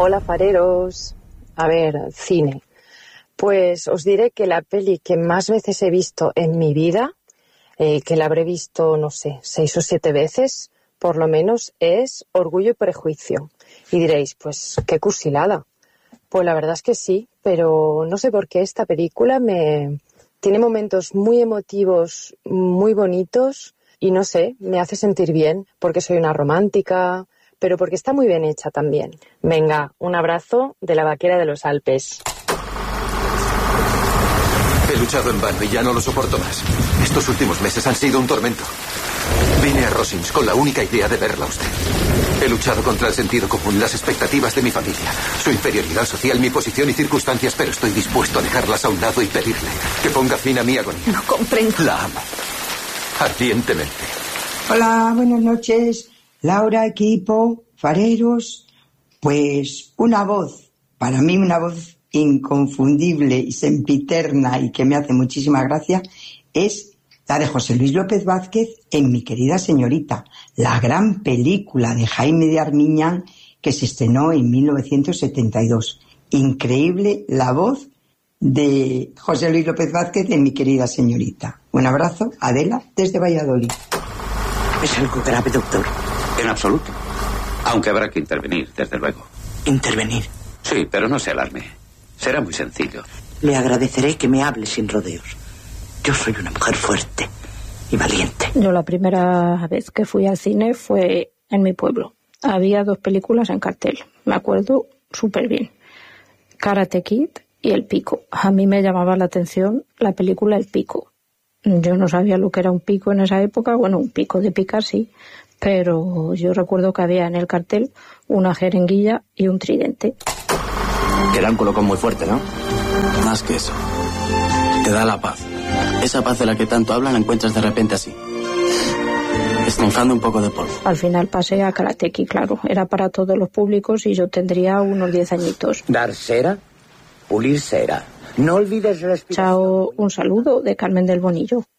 Hola, fareros. A ver, cine. Pues os diré que la peli que más veces he visto en mi vida, que la habré visto, no sé, 6 o 7 veces, por lo menos, es Orgullo y Prejuicio. Y diréis, pues, qué cursilada. Pues la verdad es que sí, pero no sé por qué esta película tiene momentos muy emotivos, muy bonitos, y no sé, me hace sentir bien, porque soy una romántica, pero porque está muy bien hecha también. Venga, un abrazo de la vaquera de los Alpes. He luchado en vano y ya no lo soporto más. Estos últimos meses han sido un tormento. Vine a Rosings con la única idea de verla a usted. He luchado contra el sentido común, las expectativas de mi familia, su inferioridad social, mi posición y circunstancias, pero estoy dispuesto a dejarlas a un lado y pedirle que ponga fin a mi agonía. No comprendo. La amo. Ardientemente. Hola, buenas noches. Laura, equipo, fareros. Pues una voz, para mí una voz inconfundible y sempiterna y que me hace muchísima gracia, es la de José Luis López Vázquez en Mi querida señorita, la gran película de Jaime de Armiñán que se estrenó en 1972. Increíble la voz de José Luis López Vázquez en Mi querida señorita. Un abrazo, Adela, desde Valladolid. ¿Es algo grave, doctor? En absoluto. Aunque habrá que intervenir, desde luego. ¿Intervenir? Sí, pero no se alarme. Será muy sencillo. Le agradeceré que me hable sin rodeos. Yo soy una mujer fuerte y valiente. Yo la primera vez que fui al cine fue en mi pueblo. Había 2 películas en cartel. Me acuerdo súper bien. Karate Kid y El Pico. A mí me llamaba la atención la película El Pico. Yo no sabía lo que era un pico en esa época. Bueno, un pico de picar sí, pero yo recuerdo que había en el cartel una jeringuilla y un tridente. Era un colocón muy fuerte, ¿no? Más que eso. Te da la paz. Esa paz de la que tanto hablan la encuentras de repente así, estrenzando un poco de polvo. Al final pasé a Karate Kid, claro. Era para todos los públicos y yo tendría unos 10 añitos. Dar cera, pulir cera. No olvides respirar. Chao, un saludo de Carmen del Bonillo.